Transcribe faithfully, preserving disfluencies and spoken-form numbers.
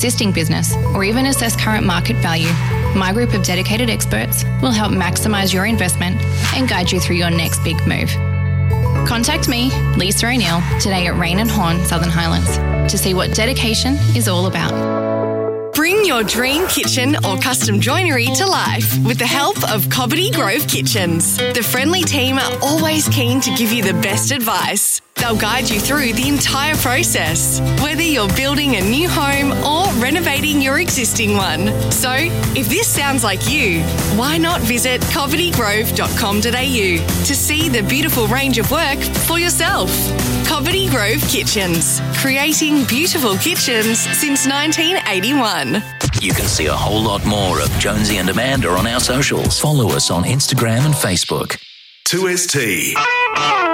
existing business, or even assess current market value, my group of dedicated experts will help maximise your investment and guide you through your next big move. Contact me, Lisa O'Neill, today at Rain and Horn, Southern Highlands, to see what dedication is all about. Bring your dream kitchen or custom joinery to life with the help of Cobbitty Grove Kitchens. The friendly team are always keen to give you the best advice. They'll guide you through the entire process, whether you're building a new home or renovating your existing one. So, if this sounds like you, why not visit cobbitty grove dot com dot a u to see the beautiful range of work for yourself. Cobbitty Grove Kitchens, creating beautiful kitchens since nineteen eighty-one. You can see a whole lot more of Jonesy and Amanda on our socials. Follow us on Instagram and Facebook. two S T.